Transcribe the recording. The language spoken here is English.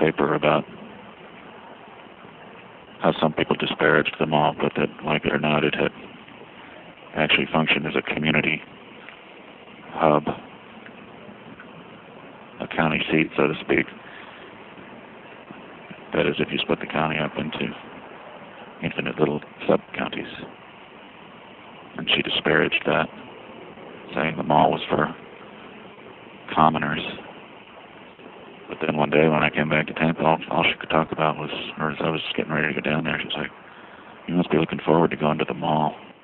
paper about how some people disparaged the mall, but that, like it or not, it had actually functioned as a community hub, a county seat, so to speak. That is, if you split the county up into infinite little sub-counties. And she disparaged that, saying the mall was for commoners. But then one day when I came back to Tampa, all she could talk about was, or as I was getting ready to go down there, she was like, "You must be looking forward to going to the mall."